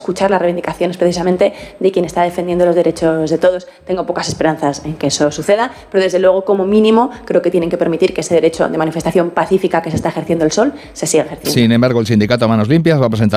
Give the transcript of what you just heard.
escuchar las reivindicaciones precisamente de quien está defendiendo los derechos de todos. Tengo pocas esperanzas en que eso suceda, pero desde luego, como mínimo, creo que tienen que permitir que ese derecho de manifestación pacífica que se está ejerciendo el Sol se siga ejerciendo. Sin embargo, el sindicato Manos Limpias va a presentar